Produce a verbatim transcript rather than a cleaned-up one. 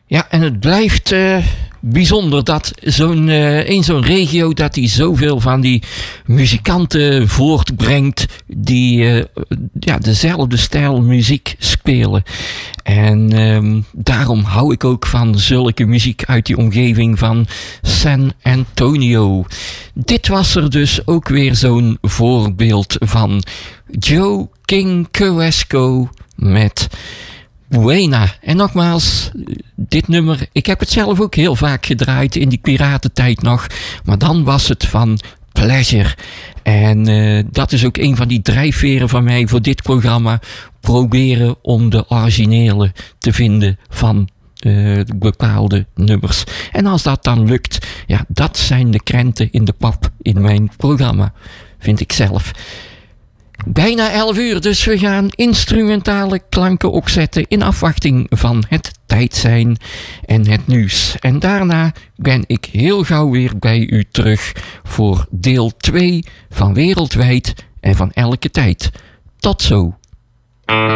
Ja, en het blijft uh, bijzonder dat zo'n, uh, in zo'n regio dat die zoveel van die muzikanten voortbrengt die uh, ja, dezelfde stijl muziek spelen. En um, daarom hou ik ook van zulke muziek uit die omgeving van San Antonio. Dit was er dus ook weer zo'n voorbeeld van Joe King Coesco met Buena. En nogmaals, dit nummer, ik heb het zelf ook heel vaak gedraaid in die piratentijd nog, maar dan was het van Pleasure. En uh, dat is ook een van die drijfveren van mij voor dit programma. Proberen om de originele te vinden van uh, bepaalde nummers. En als dat dan lukt, ja, dat zijn de krenten in de pap in mijn programma, vind ik zelf. Bijna elf uur, dus we gaan instrumentale klanken opzetten in afwachting van het tijdzijn en het nieuws. En daarna ben ik heel gauw weer bij u terug voor deel twee van Wereldwijd en van Elke Tijd. Tot zo!